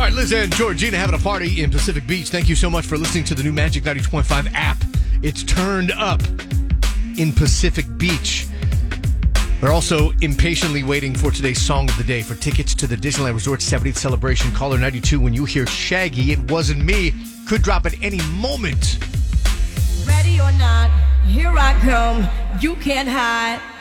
All right, Liz and Georgina having a party in Pacific Beach. Thank you so much for listening to the new Magic 92.5 app. It's turned up in Pacific Beach. They're also impatiently waiting for today's song of the day. For tickets to the Disneyland Resort 70th celebration, caller 92 when you hear Shaggy, It Wasn't Me, could drop at any moment. Ready or not, here I come. You can't hide.